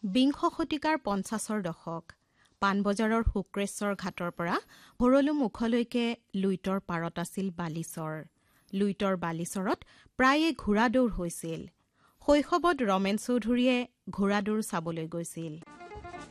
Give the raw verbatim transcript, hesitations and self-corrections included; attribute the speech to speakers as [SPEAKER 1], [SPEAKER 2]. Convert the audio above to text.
[SPEAKER 1] বিংশ শতিকাৰ পঞ্চাছৰ দশক পাণবজাৰৰ শুক্ৰেশ্বৰ ঘাটৰ পৰা ভৰলু মুখলৈকে লুইতৰ পাৰত আছিল বালিচৰ। লুইতৰ বালিচৰত প্ৰায়ে ঘোঁৰা দৌৰ হৈছিল। শৈশৱত ৰমেন চৌধুৰীয়ে ঘোঁৰা দৌৰ চাবলৈ গৈছিল।